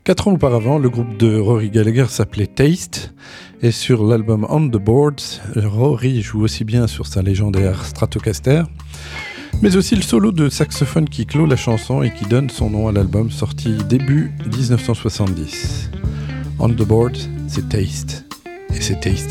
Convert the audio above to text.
4 ans auparavant, le groupe de Rory Gallagher s'appelait Taste, et sur l'album On the Boards, Rory joue aussi bien sur sa légendaire Stratocaster, mais aussi le solo de saxophone qui clôt la chanson et qui donne son nom à l'album sorti début 1970. On the Boards, c'est Taste, et c'est tasty.